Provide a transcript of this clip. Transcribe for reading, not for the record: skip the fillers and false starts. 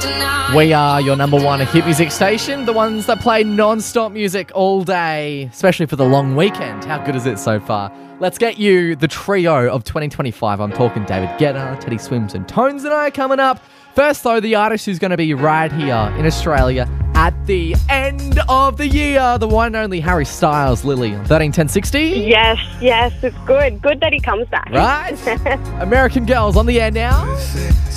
We are your number one hit music station, the ones that play non-stop music all day, especially for the long weekend. How good is it so far? Let's get you the trio of 2025. I'm talking David Guetta, Teddy Swims and Tones and I coming up. First, though, the artist who's going to be right here in Australia at the end of the year, the one and only Harry Styles, Lily, on 131060. Yes, it's good. Good that he comes back. Right? American Girls on the air now.